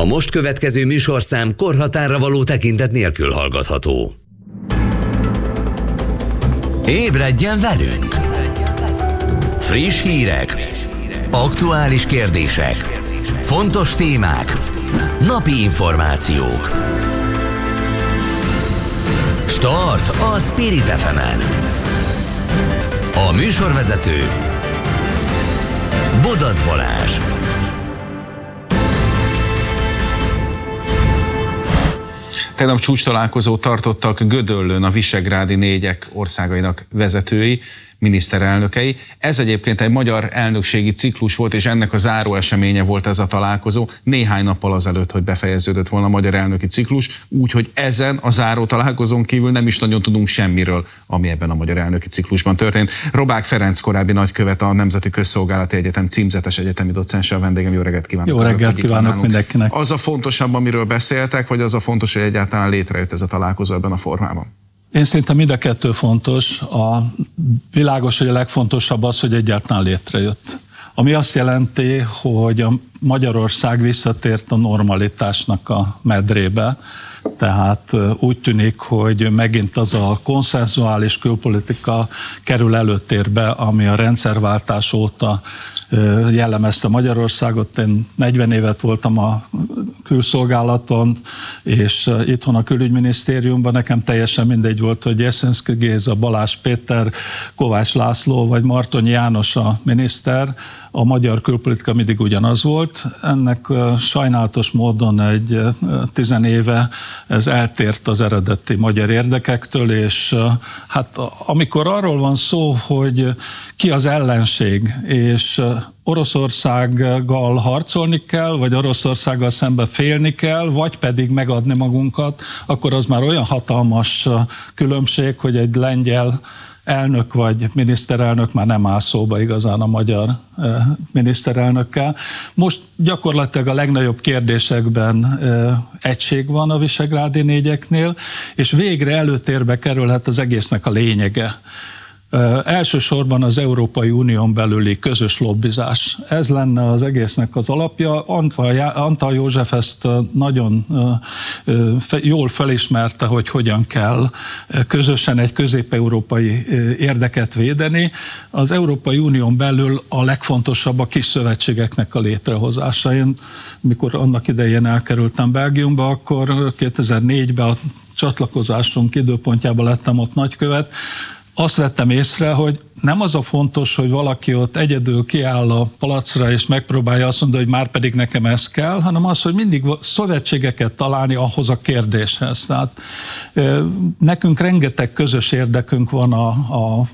A most következő műsorszám korhatárra való tekintet nélkül hallgatható. Ébredjen velünk! Friss hírek, aktuális kérdések, fontos témák, napi információk. Start a Spirit FM-en. A műsorvezető Bodac Balázs. Tegnap csúcstalálkozót tartottak Gödöllőn a visegrádi négyek országainak vezetői, miniszterelnökei. Ez egyébként egy magyar elnökségi ciklus volt, és ennek a záró eseménye volt ez a találkozó, néhány nappal azelőtt, hogy befejeződött volna a magyar elnöki ciklus, úgyhogy ezen a záró találkozón kívül nem is nagyon tudunk semmiről, ami ebben a magyar elnöki ciklusban történt. Robák Ferenc korábbi nagykövet, a Nemzeti Közszolgálati Egyetem címzetes egyetemi docense a vendégem. Jó reggelt kívánok! Jó reggelt kívánok mindenkinek! Az a fontosabb, amiről beszéltek, vagy az a fontos, hogy egyáltalán létrejött ez a találkozó ebben a formában? Én szerintem mind a kettő fontos. Világos, hogy a legfontosabb az, hogy egyáltalán létrejött. Ami azt jelenti, hogy a Magyarország visszatért a normalitásnak a medrébe, tehát úgy tűnik, hogy megint az a konszenzuális külpolitika kerül előtérbe, ami a rendszerváltás óta jellemezte Magyarországot. Én 40 évet voltam a külszolgálaton, és itthon a külügyminisztériumban nekem teljesen mindegy volt, hogy Jeszenszky Géza, Balázs Péter, Kovács László vagy Martonyi János a miniszter, a magyar külpolitika mindig ugyanaz volt. Ennek sajnálatos módon egy 10 éve ez eltért az eredeti magyar érdekektől, és hát amikor arról van szó, hogy ki az ellenség, és Oroszországgal harcolni kell, vagy Oroszországgal szembe félni kell, vagy pedig megadni magunkat, akkor az már olyan hatalmas különbség, hogy egy lengyel elnök vagy miniszterelnök már nem áll szóba igazán a magyar miniszterelnökkel. Most gyakorlatilag a legnagyobb kérdésekben egység van a visegrádi négyeknél, és végre előtérbe kerülhet az egésznek a lényege. Elsősorban az Európai Unión belüli közös lobbizás. Ez lenne az egésznek az alapja. Antall József ezt nagyon jól felismerte, hogy hogyan kell közösen egy közép-európai érdeket védeni. Az Európai Unión belül a legfontosabb a kis szövetségeknek a létrehozása. Én, mikor annak idején elkerültem Belgiumba, akkor 2004-ben a csatlakozásunk időpontjában lettem ott nagykövet. Azt vettem észre, hogy nem az a fontos, hogy valaki ott egyedül kiáll a palacra és megpróbálja azt mondani, hogy már pedig nekem ez kell, hanem az, hogy mindig szövetségeket találni ahhoz a kérdéshez. Tehát nekünk rengeteg közös érdekünk van a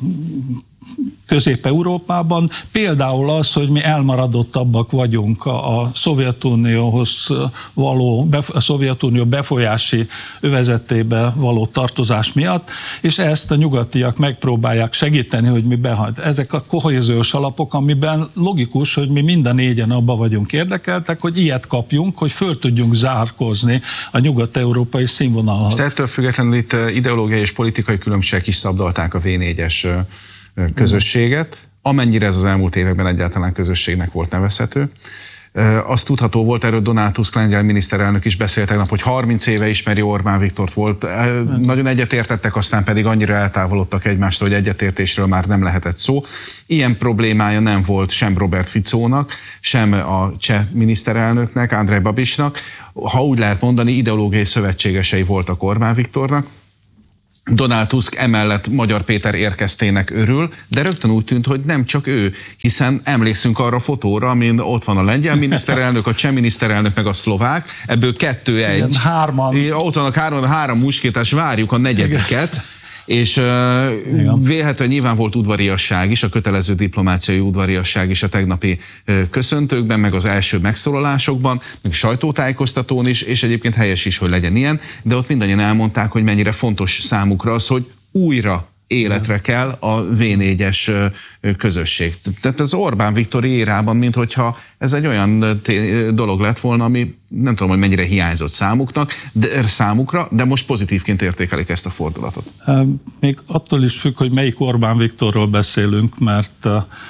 Közép-Európában, például az, hogy mi elmaradottabbak vagyunk a Szovjetunióhoz való, a Szovjetunió befolyási övezetébe való tartozás miatt, és ezt a nyugatiak megpróbálják segíteni, hogy mi behajt. Ezek a kohéziós alapok, amiben logikus, hogy mi mind a négyen abba vagyunk érdekeltek, hogy ilyet kapjunk, hogy föl tudjunk zárkózni a nyugat-európai színvonalhoz. És ettől függetlenül itt ideológiai és politikai különbségek is szabdalták a V4-es közösséget, amennyire ez az elmúlt években egyáltalán közösségnek volt nevezhető. Azt tudható volt, erről Donald Tusk lengyel miniszterelnök is beszélt tegnap, hogy 30 éve ismeri Orbán Viktort volt. Nagyon egyetértettek, aztán pedig annyira eltávolodtak egymástól, hogy egyetértésről már nem lehetett szó. Ilyen problémája nem volt sem Robert Ficónak, sem a cseh miniszterelnöknek, Andrej Babisnak. Ha úgy lehet mondani, ideológiai szövetségesei voltak Orbán Viktornak. Donald Tusk emellett Magyar Péter érkeztének örül, de rögtön úgy tűnt, hogy nem csak ő, hiszen emlékszünk arra a fotóra, amin ott van a lengyel miniszterelnök, a cseh miniszterelnök, meg a szlovák, ebből 2-1. Hárman. Ott vannak három muskétás, várjuk a negyediket. És vélhetően nyilván volt udvariasság is, a kötelező diplomáciai udvariasság is a tegnapi köszöntőkben, meg az első megszólalásokban, meg sajtótájékoztatón is, és egyébként helyes is, hogy legyen ilyen, de ott mindannyian elmondták, hogy mennyire fontos számukra az, hogy újra életre kell a V4-es közösség. Tehát az Orbán Viktori érában, minthogyha ez egy olyan dolog lett volna, ami nem tudom, hogy mennyire hiányzott számukra, de most pozitívként értékelik ezt a fordulatot. Még attól is függ, hogy melyik Orbán Viktorról beszélünk, mert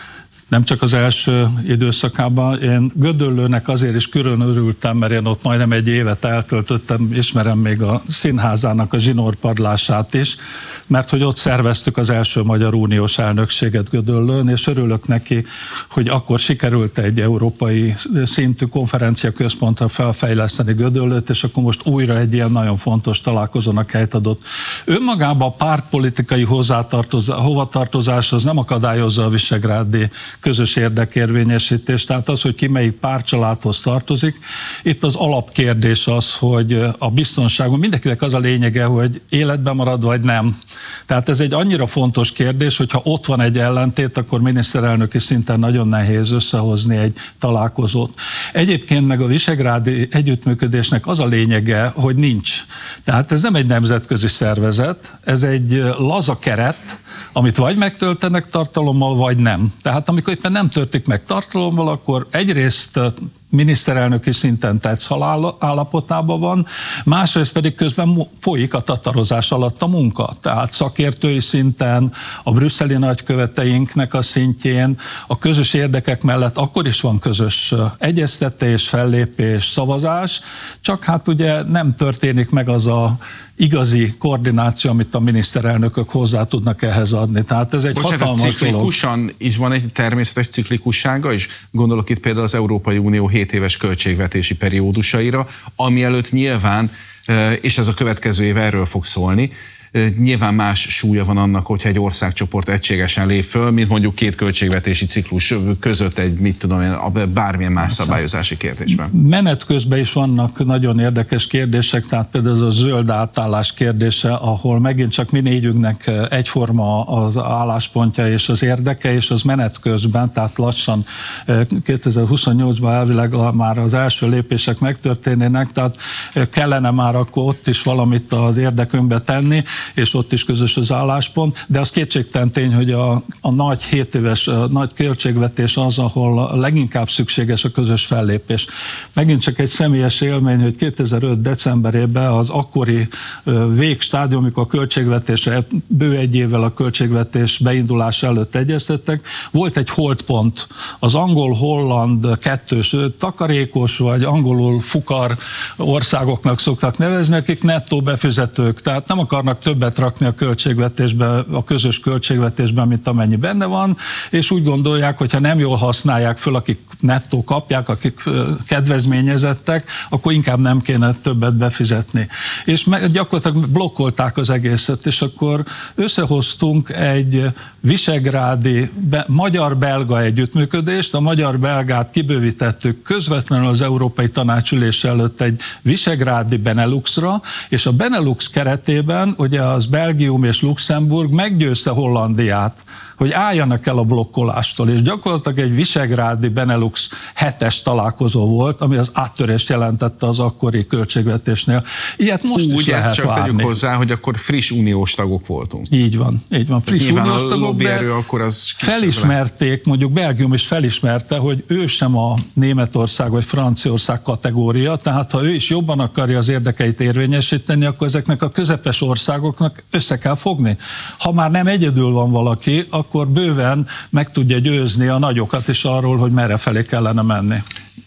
Nem csak az első időszakában. Én Gödöllőnek azért is külön örültem, mert én ott majdnem egy évet eltöltöttem, ismerem még a színházának a zsinórpadlását is, mert hogy ott szerveztük az első Magyar Uniós elnökséget Gödöllőn, és örülök neki, hogy akkor sikerült egy európai szintű konferenciaközpontra felfejleszteni Gödöllőt, és akkor most újra egy ilyen nagyon fontos találkozónak helyt adott. Önmagában a pártpolitikai hovatartozás az nem akadályozza a visegrádi közös érdekérvényesítést, tehát az, hogy ki melyik pártcsaládhoz tartozik. Itt az alapkérdés az, hogy a biztonságban mindenkinek az a lényege, hogy életben marad vagy nem. Tehát ez egy annyira fontos kérdés, hogyha ott van egy ellentét, akkor miniszterelnöki szinten nagyon nehéz összehozni egy találkozót. Egyébként meg a visegrádi együttműködésnek az a lényege, hogy nincs. Tehát ez nem egy nemzetközi szervezet, ez egy laza keret, amit vagy megtöltenek tartalommal, vagy nem. Tehát amikor éppen nem töltik meg tartalommal, akkor egyrészt miniszterelnöki szinten tetszhalál állapotában van, másrészt pedig közben folyik a tatarozás alatt a munka. Tehát szakértői szinten, a brüsszeli nagyköveteinknek a szintjén, a közös érdekek mellett akkor is van közös egyeztetés, fellépés, szavazás, csak hát ugye nem történik meg az a igazi koordináció, amit a miniszterelnökök hozzá tudnak ehhez adni. Tehát ez egy hatalmas dolog. Ciklikusan is van egy természetes ciklikussága is. Gondolok itt például az Európai Unió 7 éves költségvetési periódusaira, ami előtt nyilván, és ez a következő év erről fog szólni, nyilván más súlya van annak, hogyha egy országcsoport egységesen lép föl, mint mondjuk két költségvetési ciklus között egy, mit tudom én, bármilyen más szabályozási kérdésben. Menet közben is vannak nagyon érdekes kérdések, tehát például ez a zöld átállás kérdése, ahol megint csak mi négyünknek egyforma az álláspontja és az érdeke, és az menet közben, tehát lassan 2028-ban elvileg már az első lépések megtörténnének, tehát kellene már akkor ott is valamit az érdekünkbe tenni, és ott is közös az álláspont, de az kétségtelen tény, hogy a nagy 7 éves nagy költségvetés az, ahol leginkább szükséges a közös fellépés. Megint csak egy személyes élmény, hogy 2005. decemberében az akkori végstádium, amikor a költségvetésre bő egy évvel a költségvetés beindulás előtt egyeztettek, volt egy holdpont. Az angol-holland kettős takarékos, vagy angolul fukar országoknak szoktak nevezni, akik nettó befizetők, tehát nem akarnak többet rakni a költségvetésbe, a közös költségvetésben, mint amennyi benne van, és úgy gondolják, hogy ha nem jól használják föl, akik nettó kapják, akik kedvezményezettek, akkor inkább nem kéne többet befizetni. És gyakorlatilag blokkolták az egészet, és akkor összehoztunk egy visegrádi magyar-belga együttműködést, a magyar-belgát kibővítettük közvetlenül az Európai Tanács ülés előtt egy visegrádi Beneluxra, és a Benelux keretében ugye az Belgium és Luxemburg meggyőzte Hollandiát, hogy álljanak el a blokkolástól, és gyakorlatilag egy visegrádi Benelux 7-es találkozó volt, ami az áttörést jelentette az akkori költségvetésnél. Ilyet most is lehet csak várni. Tegyük hozzá, hogy akkor friss uniós tagok voltunk. Így van. Friss uniós tagok, de akkor az felismerték, mondjuk Belgium is felismerte, hogy ő sem a Németország vagy Franciaország kategória, tehát ha ő is jobban akarja az érdekeit érvényesíteni, akkor ezeknek a közepes országoknak össze kell fogni. Ha már nem egyedül van valaki, akkor bőven meg tudja győzni a nagyokat is arról, hogy merre felé kellene menni.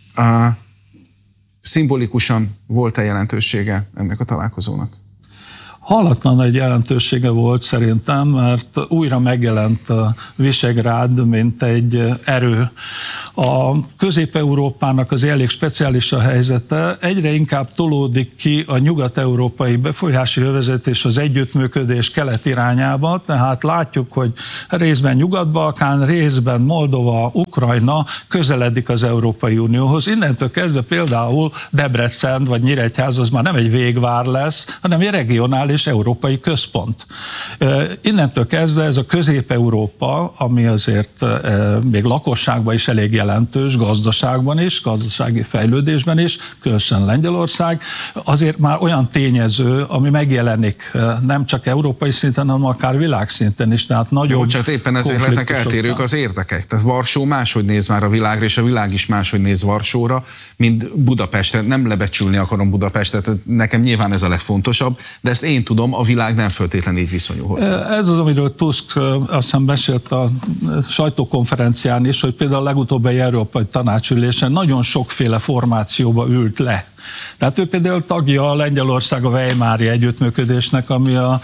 Szimbolikusan volt-e jelentősége ennek a találkozónak? Hallatlan egy jelentősége volt szerintem, mert újra megjelent a Visegrád, mint egy erő. A Közép-Európának az elég speciális a helyzete, egyre inkább tolódik ki a nyugat-európai befolyási övezet és az együttműködés kelet irányába, tehát látjuk, hogy részben Nyugat-Balkán, részben Moldova, Ukrajna közeledik az Európai Unióhoz. Innentől kezdve például Debrecen vagy Nyíregyháza az már nem egy végvár lesz, hanem egy regionális európai központ. Innentől kezdve ez a Közép-Európa, ami azért még lakosságban is elég jelentős, gazdaságban is, gazdasági fejlődésben is, különösen Lengyelország, azért már olyan tényező, ami megjelenik nem csak európai szinten, hanem akár világszinten is, tehát nagyobb. Csak éppen ezért lehetnek eltérők az érdekek. Tehát Varsó máshogy néz már a világra, és a világ is máshogy néz Varsóra, mint Budapestre. Nem lebecsülni akarom Budapestet, nekem nyilván ez a legfontosabb, de ezt én én tudom, a világ nem feltétlenül így viszonyul hozzá. Ez az, amiről Tusk azt hiszem mesélt a sajtókonferencián is, hogy például a legutóbbi Európai Tanácsülésen nagyon sokféle formációba ült le. Tehát ő például tagja a Lengyelország a Weimári együttműködésnek, ami a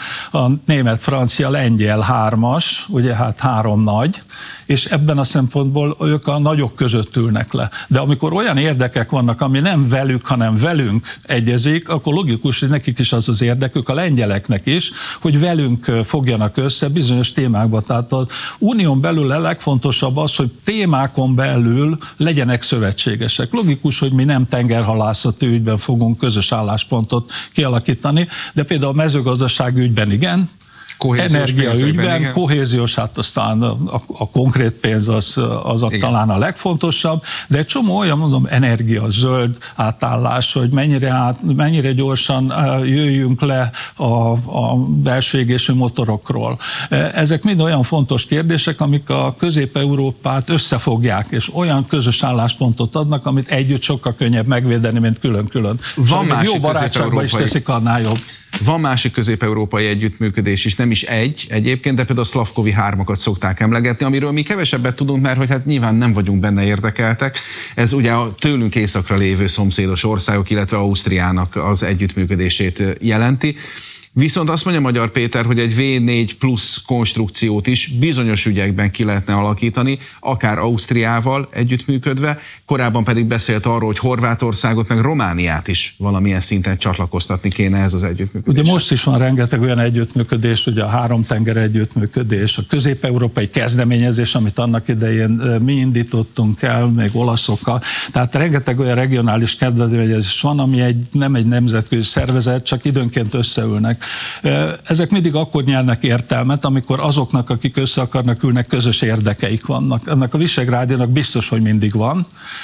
német-francia-lengyel hármas, ugye hát három nagy, és ebben a szempontból ők a nagyok között ülnek le. De amikor olyan érdekek vannak, ami nem velük, hanem velünk egyezik, akkor logikus, hogy nekik is az az érdekük, a lengyeleknek is, hogy velünk fogjanak össze bizonyos témákban. Tehát az unión belül a legfontosabb az, hogy témákon belül legyenek szövetségesek. Logikus, hogy mi nem tengerhalászati ügyben fogunk közös álláspontot kialakítani, de például a mezőgazdasági ügyben igen, energiaügyben, kohéziós, hát aztán a konkrét pénz az talán a legfontosabb, de egy csomó olyan, mondom, energia, zöld átállás, hogy mennyire gyorsan jöjjünk le a belső égésű motorokról. Ezek mind olyan fontos kérdések, amik a Közép-Európát összefogják, és olyan közös álláspontot adnak, amit együtt sokkal könnyebb megvédeni, mint külön-külön. Jó barátságban is teszik, annál jobb. Van másik közép-európai együttműködés is, nem is egy egyébként, de például a Szlavkovi hármakat szokták emlegetni, amiről mi kevesebbet tudunk, mert hogy hát nyilván nem vagyunk benne érdekeltek. Ez ugye a tőlünk északra lévő szomszédos országok, illetve Ausztriának az együttműködését jelenti. Viszont azt mondja Magyar Péter, hogy egy V4 plusz konstrukciót is bizonyos ügyekben ki lehetne alakítani, akár Ausztriával együttműködve, korábban pedig beszélt arról, hogy Horvátországot meg Romániát is valamilyen szinten csatlakoztatni kéne ez az együttműködés. Ugye most is van rengeteg olyan együttműködés, ugye a háromtenger együttműködés, a közép-európai kezdeményezés, amit annak idején mi indítottunk el, még olaszokkal. Tehát rengeteg olyan regionális kezdeményezés van, ami nem egy nemzetközi szervezet, csak időnként összeülnek. Ezek mindig akkor nyernek értelmet, amikor azoknak, akik össze akarnak ülnek, közös érdekeik vannak. Ennek a Visegrádinak biztos, hogy mindig van.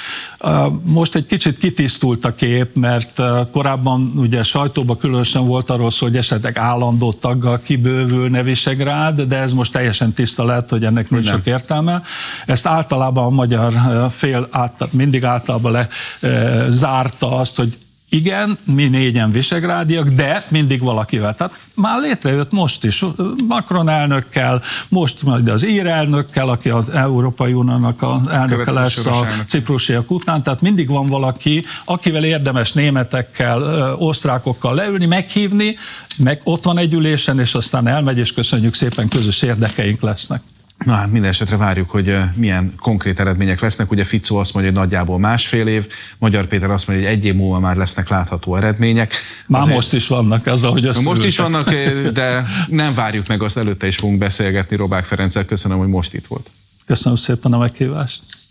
Most egy kicsit kitisztult a kép, mert korábban ugye sajtóban különösen volt arról szó, hogy esetleg állandó taggal kibővülne Visegrád, de ez most teljesen tiszta lett, hogy ennek nincs sok értelme. Ezt általában a magyar fél mindig általában lezárta azt, hogy igen, mi négyen visegrádiak, de mindig valakivel. Tehát már létrejött most is Macron elnökkel, most majd az ír elnökkel, aki az Európai Uniónak az elnöke lesz a ciprusiak után, tehát mindig van valaki, akivel érdemes németekkel, osztrákokkal leülni, meghívni, meg ott van egy ülésen, és aztán elmegy, és köszönjük szépen, közös érdekeink lesznek. Na hát minden esetre várjuk, hogy milyen konkrét eredmények lesznek. Ugye Fico azt mondja, hogy nagyjából másfél év, Magyar Péter azt mondja, hogy egy év múlva már lesznek látható eredmények. Már azért most is vannak azzal, hogy most is vannak, de nem várjuk meg, azt előtte is fogunk beszélgetni Robák Ferenccel. Köszönöm, hogy most itt volt. Köszönöm szépen a meghívást.